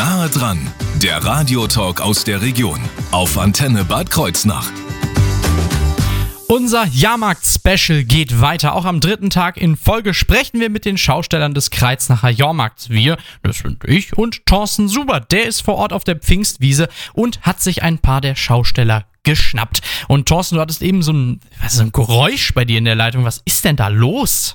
Nahe dran, der Radiotalk aus der Region auf Antenne Bad Kreuznach. Unser Jahrmarkt-Special geht weiter. Auch am dritten Tag in Folge sprechen wir mit den Schaustellern des Kreuznacher Jahrmarkts. Wir, das sind ich und Thorsten Subert. Der ist vor Ort auf der Pfingstwiese und hat sich ein paar der Schausteller geschnappt. Und Thorsten, du hattest eben so ein Geräusch bei dir in der Leitung. Was ist denn da los?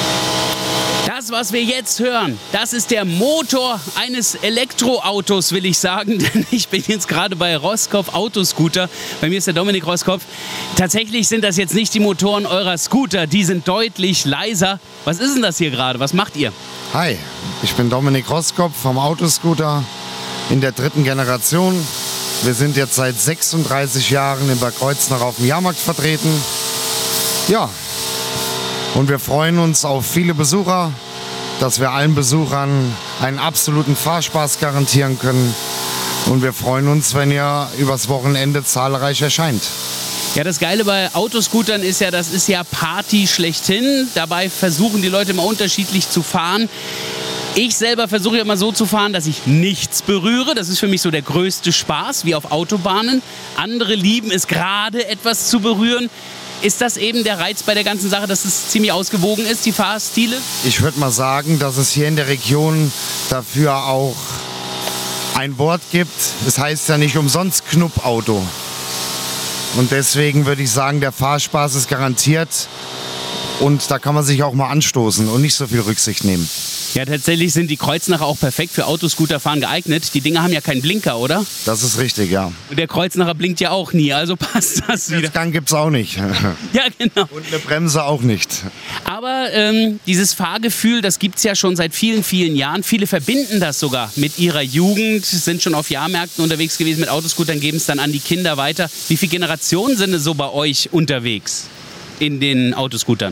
Das, was wir jetzt hören, das ist der Motor eines Elektroautos, will ich sagen. Denn ich bin jetzt gerade bei Roskopf Autoscooter. Bei mir ist der Dominik Roskopf. Tatsächlich sind das jetzt nicht die Motoren eurer Scooter. Die sind deutlich leiser. Was ist denn das hier gerade? Was macht ihr? Hi, ich bin Dominik Roskopf vom Autoscooter in der 3. Generation. Wir sind jetzt seit 36 Jahren in Bad Kreuznach auf dem Jahrmarkt vertreten. Ja, und wir freuen uns auf viele Besucher, dass wir allen Besuchern einen absoluten Fahrspaß garantieren können. Und wir freuen uns, wenn ihr übers Wochenende zahlreich erscheint. Ja, das Geile bei Autoscootern ist ja, das ist ja Party schlechthin. Dabei versuchen die Leute immer unterschiedlich zu fahren. Ich selber versuche immer so zu fahren, dass ich nichts berühre. Das ist für mich so der größte Spaß, wie auf Autobahnen. Andere lieben es gerade, etwas zu berühren. Ist das eben der Reiz bei der ganzen Sache, dass es ziemlich ausgewogen ist, die Fahrstile? Ich würde mal sagen, dass es hier in der Region dafür auch ein Wort gibt. Es heißt ja nicht umsonst Knuppauto. Und deswegen würde ich sagen, der Fahrspaß ist garantiert. Und da kann man sich auch mal anstoßen und nicht so viel Rücksicht nehmen. Ja, tatsächlich sind die Kreuznacher auch perfekt für Autoscooterfahren geeignet. Die Dinger haben ja keinen Blinker, oder? Das ist richtig, ja. Und der Kreuznacher blinkt ja auch nie, also passt das wieder. Gang gibt's auch nicht. Ja, genau. Und eine Bremse auch nicht. Aber dieses Fahrgefühl, das gibt's ja schon seit vielen, vielen Jahren. Viele verbinden das sogar mit ihrer Jugend, sind schon auf Jahrmärkten unterwegs gewesen mit Autoscootern, geben es dann an die Kinder weiter. Wie viele Generationen sind es so bei euch unterwegs in den Autoscootern?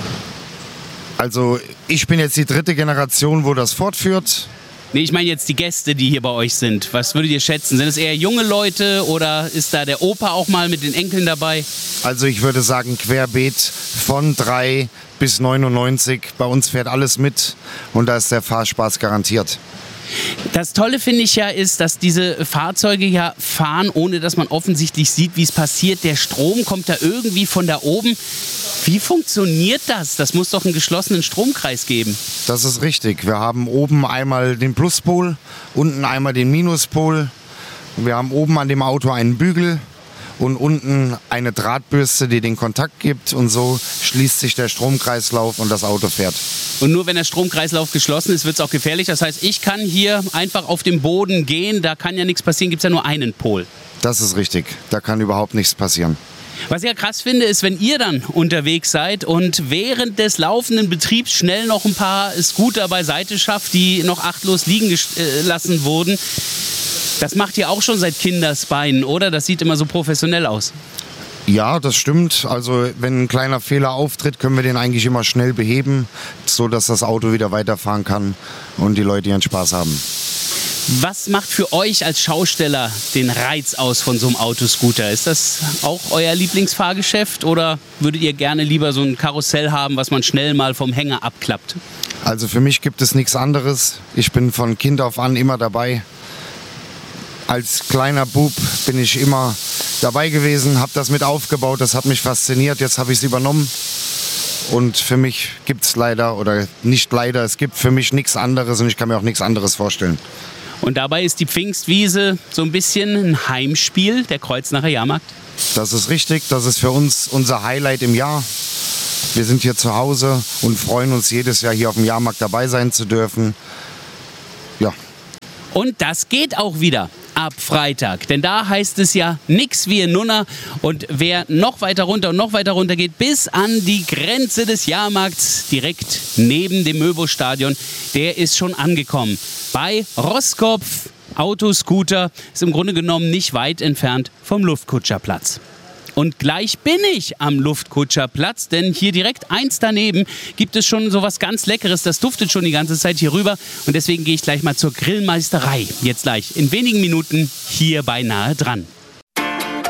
Also ich bin jetzt die 3. Generation, wo das fortführt. Nee, ich meine jetzt die Gäste, die hier bei euch sind. Was würdet ihr schätzen? Sind es eher junge Leute oder ist da der Opa auch mal mit den Enkeln dabei? Also ich würde sagen querbeet von 3 bis 99. Bei uns fährt alles mit und da ist der Fahrspaß garantiert. Das Tolle finde ich ja ist, dass diese Fahrzeuge ja fahren, ohne dass man offensichtlich sieht, wie es passiert. Der Strom kommt da irgendwie von da oben. Wie funktioniert das? Das muss doch einen geschlossenen Stromkreis geben. Das ist richtig. Wir haben oben einmal den Pluspol, unten einmal den Minuspol. Wir haben oben an dem Auto einen Bügel und unten eine Drahtbürste, die den Kontakt gibt. Und so schließt sich der Stromkreislauf und das Auto fährt. Und nur wenn der Stromkreislauf geschlossen ist, wird es auch gefährlich. Das heißt, ich kann hier einfach auf dem Boden gehen. Da kann ja nichts passieren. Gibt es ja nur einen Pol. Das ist richtig. Da kann überhaupt nichts passieren. Was ich ja krass finde, ist, wenn ihr dann unterwegs seid und während des laufenden Betriebs schnell noch ein paar Scooter beiseite schafft, die noch achtlos liegen gelassen wurden. Das macht ihr auch schon seit Kindesbeinen, oder? Das sieht immer so professionell aus. Ja, das stimmt. Also wenn ein kleiner Fehler auftritt, können wir den eigentlich immer schnell beheben, so dass das Auto wieder weiterfahren kann und die Leute ihren Spaß haben. Was macht für euch als Schausteller den Reiz aus von so einem Autoscooter? Ist das auch euer Lieblingsfahrgeschäft oder würdet ihr gerne lieber so ein Karussell haben, was man schnell mal vom Hänger abklappt? Also für mich gibt es nichts anderes. Ich bin von Kind auf an immer dabei. Als kleiner Bub bin ich immer dabei gewesen, habe das mit aufgebaut, das hat mich fasziniert, jetzt habe ich es übernommen. Und für mich gibt es leider, oder nicht leider, es gibt für mich nichts anderes und ich kann mir auch nichts anderes vorstellen. Und dabei ist die Pfingstwiese so ein bisschen ein Heimspiel, der Kreuznacher Jahrmarkt? Das ist richtig, das ist für uns unser Highlight im Jahr. Wir sind hier zu Hause und freuen uns jedes Jahr hier auf dem Jahrmarkt dabei sein zu dürfen. Ja. Und das geht auch wieder ab Freitag, denn da heißt es ja nix wie in Nunna und wer noch weiter runter und noch weiter runter geht, bis an die Grenze des Jahrmarkts, direkt neben dem Möbo-Stadion, der ist schon angekommen. Bei Roskopf Autoscooter ist im Grunde genommen nicht weit entfernt vom Luftkutscherplatz. Und gleich bin ich am Luftkutscherplatz, denn hier direkt eins daneben gibt es schon so was ganz Leckeres. Das duftet schon die ganze Zeit hier rüber. Und deswegen gehe ich gleich mal zur Grillmeisterei. Jetzt gleich in wenigen Minuten hier bei Nahe dran.